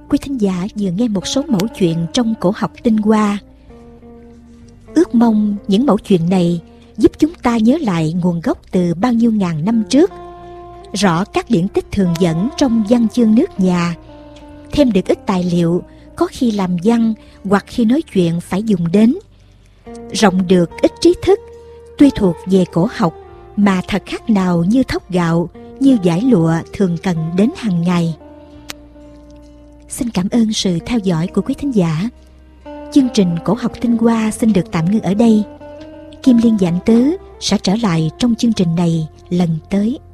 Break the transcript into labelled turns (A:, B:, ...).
A: Quý thính giả vừa nghe một số mẩu chuyện trong cổ học tinh hoa. Ước mong những mẩu chuyện này giúp chúng ta nhớ lại nguồn gốc từ bao nhiêu ngàn năm trước, rõ các điển tích thường dẫn trong văn chương nước nhà, thêm được ít tài liệu có khi làm văn hoặc khi nói chuyện phải dùng đến, rộng được ít trí thức tuy thuộc về cổ học mà thật khác nào như thóc gạo, như dải lụa thường cần đến hàng ngày. Xin cảm ơn sự theo dõi của quý thính giả. Chương trình Cổ học tinh hoa xin được tạm ngưng ở đây. Kim Liên và Anh Tứ sẽ trở lại trong chương trình này lần tới.